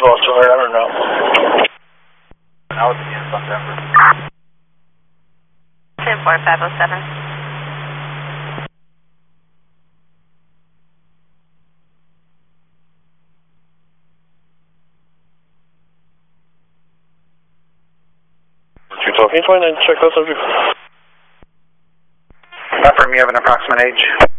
possible, so I don't know. Now it's against on Denver. 24507. Can you 29 check that subject? Affirm, you have an approximate age.